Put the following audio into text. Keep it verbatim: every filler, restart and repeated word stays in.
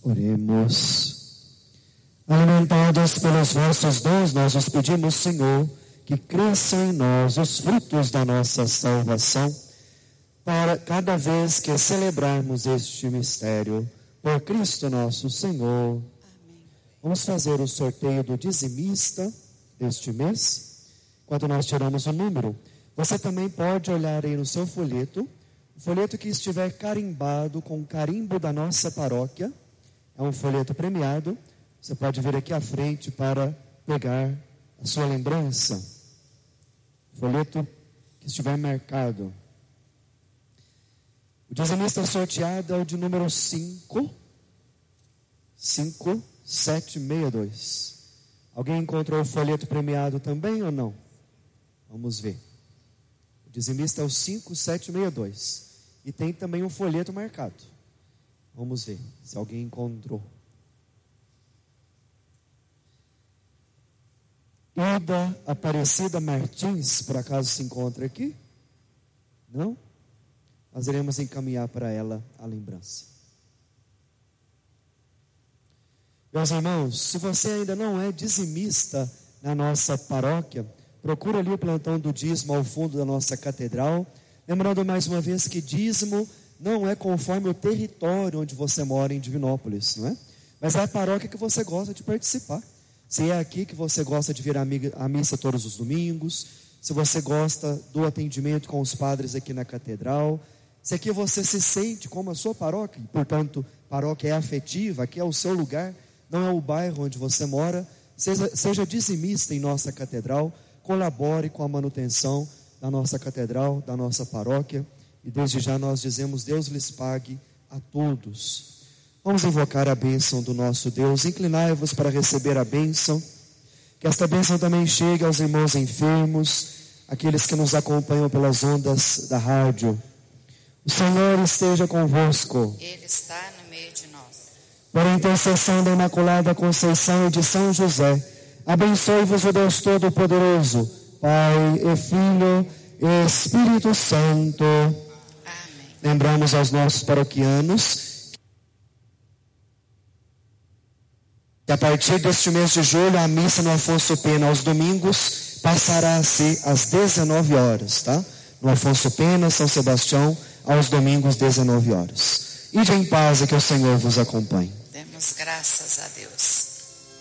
Oremos. Alimentados pelos vossos dons, nós os pedimos, Senhor, que cresçam em nós os frutos da nossa salvação, para cada vez que celebrarmos este mistério, por Cristo nosso Senhor. Amém. Vamos fazer o sorteio do dizimista deste mês. Quando nós tiramos o número, você também pode olhar aí no seu folheto, o folheto que estiver carimbado com o carimbo da nossa paróquia, é um folheto premiado. Você pode vir aqui à frente para pegar a sua lembrança. Folheto que estiver marcado. O dizimista sorteado é o de número cinco, cinco sete seis dois. Alguém encontrou o folheto premiado também ou não? Vamos ver. O dizimista é o cinco sete seis dois. E tem também um folheto marcado. Vamos ver se alguém encontrou. Ida Aparecida Martins, por acaso se encontra aqui? Não? Nós iremos encaminhar para ela a lembrança. Meus irmãos, se você ainda não é dizimista na nossa paróquia, procura ali o plantão do dízimo ao fundo da nossa catedral. Lembrando mais uma vez que dízimo não é conforme o território onde você mora em Divinópolis, não é? Mas é a paróquia que você gosta de participar. Se é aqui que você gosta de vir à missa todos os domingos, se você gosta do atendimento com os padres aqui na catedral, se aqui você se sente como a sua paróquia, e portanto, paróquia é afetiva, aqui é o seu lugar, não é o bairro onde você mora, seja, seja dizimista em nossa catedral, colabore com a manutenção da nossa catedral, da nossa paróquia, e desde já nós dizemos, Deus lhes pague a todos. Vamos invocar a bênção do nosso Deus. Inclinai-vos para receber a bênção. Que esta bênção também chegue aos irmãos enfermos, aqueles que nos acompanham pelas ondas da rádio. O Senhor esteja convosco. Ele está no meio de nós. Por intercessão da Imaculada Conceição e de São José, abençoe-vos o Deus Todo-Poderoso, Pai e Filho e Espírito Santo. Amém. Lembramos aos nossos paroquianos que a partir deste mês de julho, a missa no Afonso Pena aos domingos passará a ser às dezenove horas, tá? No Afonso Pena, São Sebastião, aos domingos, dezenove horas. Ide em paz e que o Senhor vos acompanhe. Demos graças a Deus.